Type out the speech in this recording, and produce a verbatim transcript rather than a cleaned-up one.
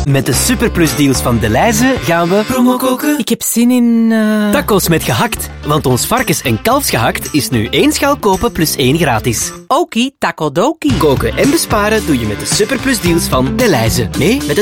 Met de superplusdeals van Delhaize gaan we promo koken. Ik heb zin in... Uh... Tacos met gehakt. Want ons varkens- en kalfsgehakt is nu één schaal kopen plus één gratis. Okie, taco dokie. Koken en besparen doe je met de superplusdeals van Delhaize. Mee met het